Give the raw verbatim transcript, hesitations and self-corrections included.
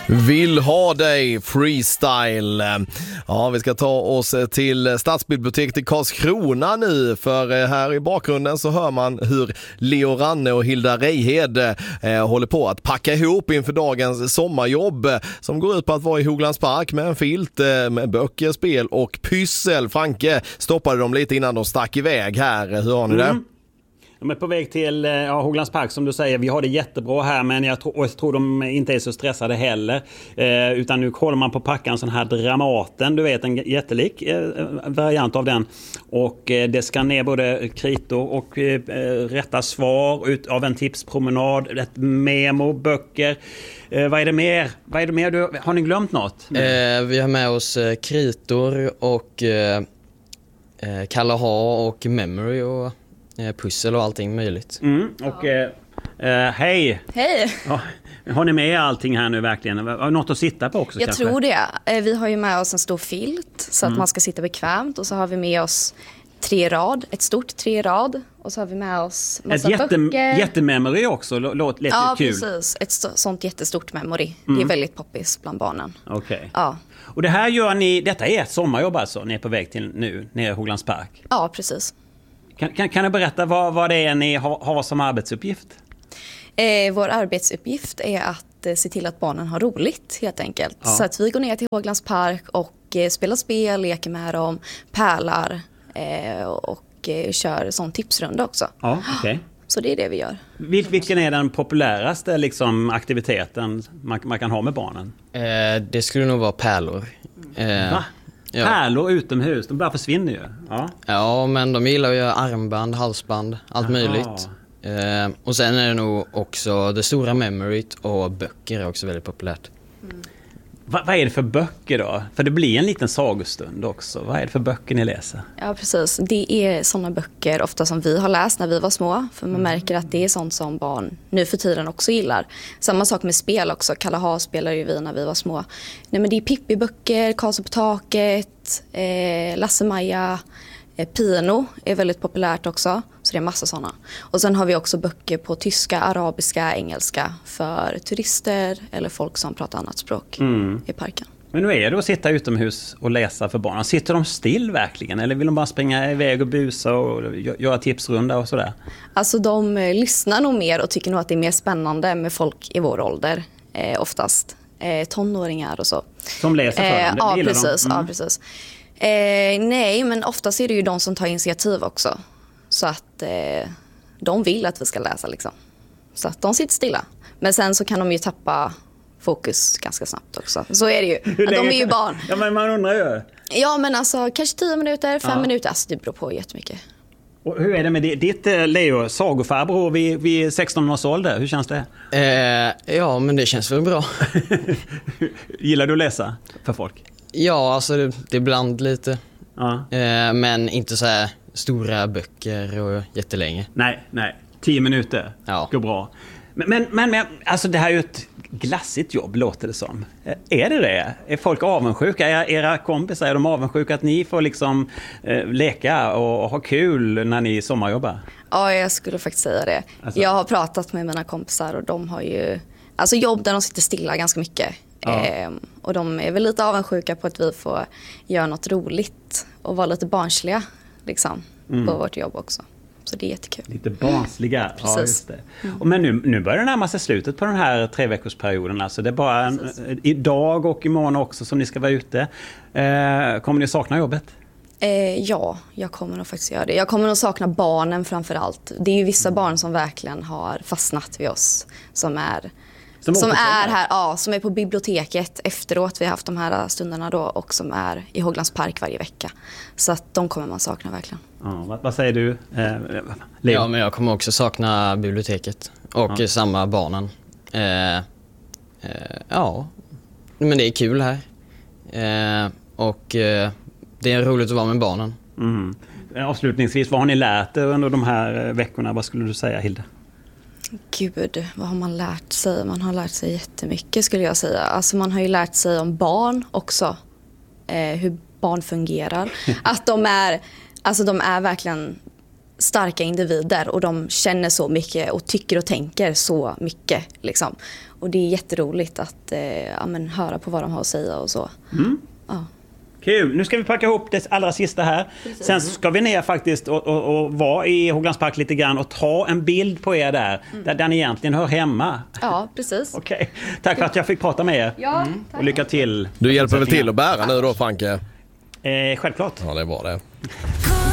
Vill ha dig freestyle. Ja, vi ska ta oss till Stadsbiblioteket i Karlskrona nu, för här i bakgrunden så hör man hur Leo Ranne och Hilda Reihed eh, håller på att packa ihop inför dagens sommarjobb som går ut på att vara i Hoglands park med en filt eh, med böcker, spel och pyssel. Franke stoppade dem lite innan de stack iväg här. Hur har ni det? Mm. De är på väg till ja, Hoglands park som du säger. Vi har det jättebra här, men jag, tro, jag tror de inte är så stressade heller. Eh, utan nu håller man på att packa en sån här Dramaten. Du vet, en jättelik eh, variant av den. Och eh, det ska ner både kritor och eh, rätta svar ut av en tipspromenad. Ett memo, böcker. Eh, vad är det mer? Vad är det mer? Du, har ni glömt något? Eh, vi har med oss eh, kritor och eh, eh, Kalaha och memory och pussel och allting möjligt. Mm, och eh, eh, hej! Hej! Ja, har ni med allting här nu verkligen? Har något att sitta på också? Jag kanske? tror det. Vi har ju med oss en stor filt så att Mm. man ska sitta bekvämt. Och så har vi med oss tre rad, ett stort tre rad. Och så har vi med oss massa Ett jätte, böcker. jättememory också, låt lite ja, kul. precis. Ett så, sånt jättestort memory. Mm. Det är väldigt poppis bland barnen. Okej. Okay. Ja. Och det här gör ni, detta är ett sommarjobb alltså, ni är på väg till nu, nere i Hoglands park. Ja, precis. Kan, kan, kan du berätta vad, vad det är ni har, har som arbetsuppgift? Eh, vår arbetsuppgift är att eh, se till att barnen har roligt helt enkelt. Ja. Så att vi går ner till Hoglands park och eh, spelar spel, leker med dem, pärlar eh, och eh, kör sån tipsrunda också. Ja, okej. Okay. Så det är det vi gör. Vil, vilken är den populäraste liksom, aktiviteten man, man kan ha med barnen? Eh, det skulle nog vara pärlor. Eh, Va? Ja. Pärlor utomhus, de bara försvinner ju. Ja, ja, men de gillar att göra armband, halsband, allt Aha. möjligt. Eh, och sen är det nog också det stora memoryt och böcker är också väldigt populärt. Mm. Va, vad är det för böcker då? För det blir en liten sagostund också. Vad är det för böcker ni läser? Ja, precis. Det är sådana böcker ofta som vi har läst när vi var små. För man märker att det är sånt som barn nu för tiden också gillar. Samma sak med spel också. Kalaha spelade ju vi när vi var små. Nej, men det är Pippi-böcker, Karlsson på taket, eh, Lasse-Maja, eh, Pino är väldigt populärt också. Så det är massa sådana. Och sen har vi också böcker på tyska, arabiska, engelska för turister eller folk som pratar annat språk Mm. i parken. Men nu är det att sitta utomhus och läsa för barnen. Sitter de still verkligen? Eller vill de bara springa iväg och busa och gö- göra tipsrunda och sådär? Alltså de eh, lyssnar nog mer och tycker nog att det är mer spännande med folk i vår ålder. Eh, oftast. Eh, tonåringar och så. Som läser för Eh, dem? Det ja, gillar precis, de. Mm. ja, precis. Eh, nej, men oftast är det ju de som tar initiativ också. Så att eh, de vill att vi ska läsa liksom. Så att de sitter stilla. Men sen så kan de ju tappa fokus ganska snabbt också. Så är det ju. Hur De länge- är ju barn. Ja, men man undrar ju. Ja, men alltså kanske tio minuter, fem Ja. minuter. Alltså det beror på jättemycket. Och hur är det med det? Ditt eh, Leo, sagofarbror vid, vid sexton års ålder? Hur känns det? Eh, ja, men det känns väl bra. Gillar du att läsa för folk? Ja, alltså det, det är bland lite. Ja. Eh, men inte så här stora böcker och jättelänge. Nej, nej. Tio minuter. Ja. Går bra. Men, men, men, men alltså det här är ju ett glassigt jobb, låter det som. Är det det? Är folk avundsjuka? Är era kompisar, är de avundsjuka att ni får liksom eh, leka och ha kul när ni sommarjobbar? Ja, jag skulle faktiskt säga det. Alltså. Jag har pratat med mina kompisar och de har ju alltså jobb där de sitter stilla ganska mycket. Ja. Ehm, och de är väl lite avundsjuka på att vi får göra något roligt och vara lite barnsliga liksom, Mm. på vårt jobb också. Så det är jättekul. Lite barnsliga. Ja, Precis. just det. Och men nu, nu börjar det närma sig slutet på den här treveckorsperioden. Alltså det är bara en, idag och imorgon också som ni ska vara ute. Eh, kommer ni sakna jobbet? Eh, ja, jag kommer nog faktiskt göra det. Jag kommer nog sakna barnen framför allt. Det är ju vissa barn som verkligen har fastnat vid oss. Som är, Som som återkommer. är här, ja, som är på biblioteket efteråt. Vi har haft de här stunderna då och som är i Hoglands park varje vecka. Så att de kommer man sakna verkligen. Ja, vad, vad säger du, eh, Leo? Ja, men jag kommer också sakna biblioteket. Och Ja. samma barnen. Eh, eh, ja, men det är kul här. Eh, och eh, det är roligt att vara med barnen. Mm. Avslutningsvis, vad har ni lärt er under de här veckorna? Vad skulle du säga, Hilda? Gud, vad har man lärt sig? Man har lärt sig jättemycket skulle jag säga. Alltså man har ju lärt sig om barn också. Eh, hur barn fungerar. Att de är, alltså de är verkligen starka individer och de känner så mycket och tycker och tänker så mycket. Liksom. Och det är jätteroligt att eh, ja, men, höra på vad de har att säga och så. Mm. Ja. Kul, nu ska vi packa ihop det allra sista här. Precis. Sen ska vi ner faktiskt och, och, och vara i Hoaglands Park lite grann och ta en bild på er där, mm. där den egentligen hör hemma. Ja, precis. Okej, okay. Tack för att jag fick prata med er. Ja, mm. Och lycka till. Du hjälper väl till att bära nu då, Franke? Eh, självklart. Ja, det var det.